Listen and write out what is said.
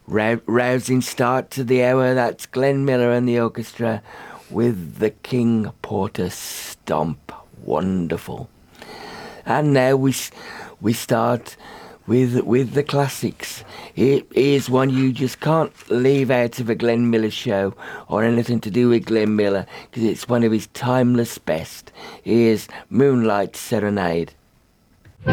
Rousing start to the hour. That's Glenn Miller and the orchestra with the King Porter Stomp. Wonderful. And now we start with the classics. Here's one you just can't leave out of a Glenn Miller show or anything to do with Glenn Miller because it's one of his timeless best. Here's Moonlight Serenade.